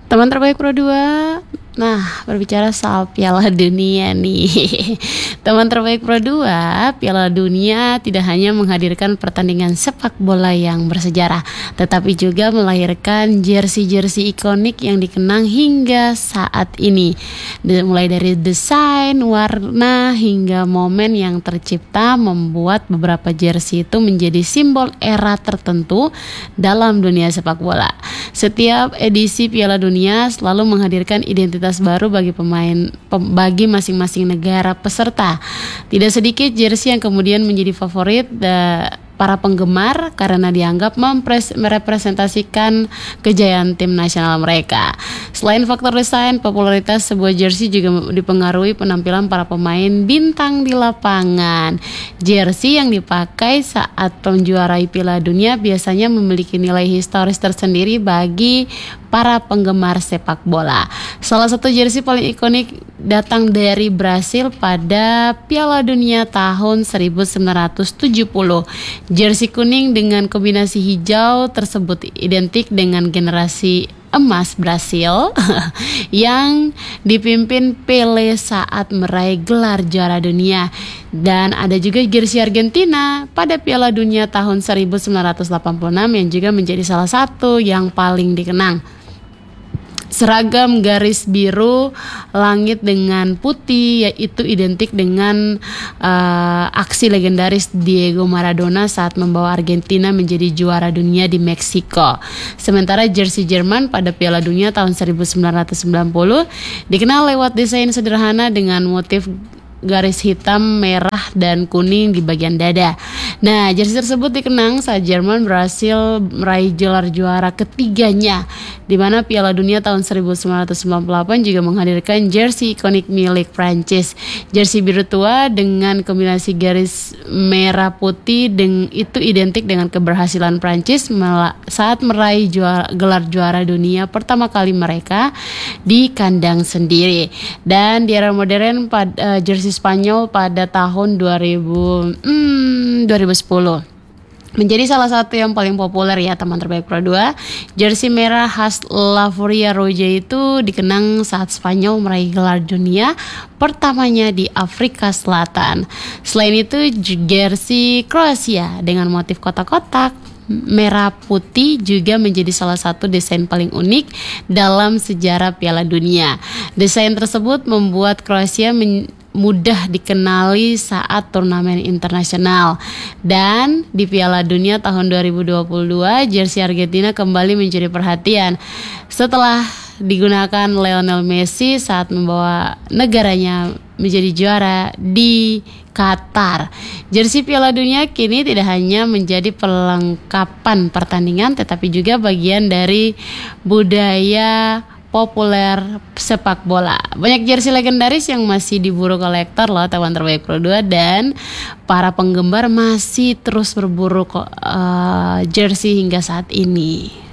Teman terbaik Pro 2. Nah, berbicara soal Piala Dunia nih. Teman terbaik Pro 2, Piala Dunia tidak hanya menghadirkan pertandingan sepak bola yang bersejarah, tetapi juga melahirkan jersey-jersey ikonik yang dikenang hingga saat ini. Mulai dari desain, warna, hingga momen yang tercipta membuat beberapa jersey itu menjadi simbol era tertentu dalam dunia sepak bola. Setiap edisi Piala Dunia selalu menghadirkan identitas baru bagi masing-masing negara peserta. Tidak sedikit jersey yang kemudian menjadi favorit para penggemar karena dianggap merepresentasikan kejayaan tim nasional mereka. Selain faktor desain, popularitas sebuah jersey juga dipengaruhi penampilan para pemain bintang di lapangan. Jersey yang dipakai saat menjuarai Piala Dunia biasanya memiliki nilai historis tersendiri bagi para penggemar sepak bola. Salah satu jersey paling ikonik datang dari Brasil pada Piala Dunia tahun 1970. Jersey kuning dengan kombinasi hijau tersebut identik dengan generasi emas Brasil yang dipimpin Pele saat meraih gelar juara dunia. Dan ada juga jersey Argentina pada Piala Dunia tahun 1986 yang juga menjadi salah satu yang paling dikenang. Seragam garis biru langit dengan putih yaitu identik dengan aksi legendaris Diego Maradona saat membawa Argentina menjadi juara dunia di Meksiko. Sementara jersey Jerman pada Piala Dunia tahun 1990 dikenal lewat desain sederhana dengan motif garis hitam, merah, dan kuning di bagian dada. Nah, jersey tersebut dikenang saat Jerman berhasil meraih gelar juara ketiganya, di mana Piala Dunia tahun 1998 juga menghadirkan jersey ikonik milik Prancis. Jersey biru tua dengan kombinasi garis merah putih itu identik dengan keberhasilan Prancis saat meraih gelar juara dunia pertama kali mereka di kandang sendiri. Dan di era modern jersey Spanyol pada tahun 2010 menjadi salah satu yang paling populer ya teman terbaik Pro 2. Jersey merah khas La Furia Roja itu dikenang saat Spanyol meraih gelar dunia pertamanya di Afrika Selatan. Selain itu jersey Kroasia dengan motif kotak-kotak merah putih juga menjadi salah satu desain paling unik dalam sejarah Piala Dunia. Desain tersebut membuat Kroasia mudah dikenali saat turnamen internasional. Dan di Piala Dunia tahun 2022, jersey Argentina kembali mencuri perhatian setelah digunakan Lionel Messi saat membawa negaranya menjadi juara di Qatar. Jersey Piala Dunia kini tidak hanya menjadi perlengkapan pertandingan, tetapi juga bagian dari budaya populer sepak bola. Banyak jersey legendaris yang masih diburu kolektor loh teman terbaik Pro 2, dan para penggemar masih terus berburu jersey hingga saat ini.